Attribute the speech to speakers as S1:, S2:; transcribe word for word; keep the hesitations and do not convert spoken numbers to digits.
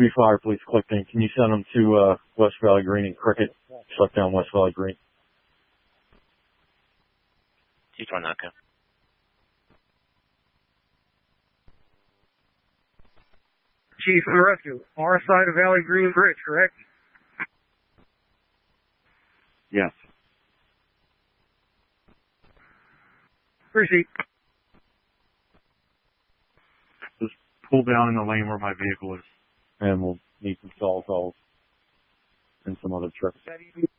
S1: B Fire Police Clifton. Can you send them to uh, West Valley Green and Cricket? Shut down West Valley Green.
S2: T twenty nine.
S3: Chief of the rescue, our side of Valley Green Bridge, correct?
S1: Yes.
S3: Proceed.
S1: Just pull down in the lane where my vehicle is, and we'll need some stall calls and some other trips.
S3: That evening.